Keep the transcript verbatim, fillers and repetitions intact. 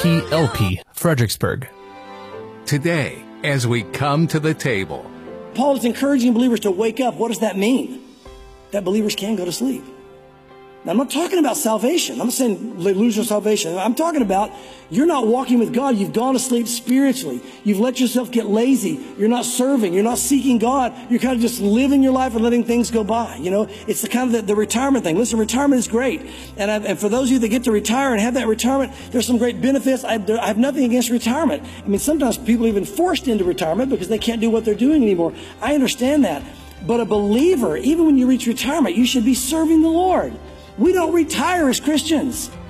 P L P, Fredericksburg. Today, as we come to the table, Paul is encouraging believers to wake up. What does that mean? That believers can go to sleep. Now, I'm not talking about salvation. I'm not saying lose your salvation. I'm talking about you're not walking with God. You've gone to sleep spiritually. You've let yourself get lazy. You're not serving. You're not seeking God. You're kind of just living your life and letting things go by. You know, it's the kind of the, the retirement thing. Listen, retirement is great. And, I, and for those of you that get to retire and have that retirement, there's some great benefits. I, there, I have nothing against retirement. I mean, sometimes people are even forced into retirement because they can't do what they're doing anymore. I understand that. But a believer, even when you reach retirement, you should be serving the Lord. We don't retire as Christians.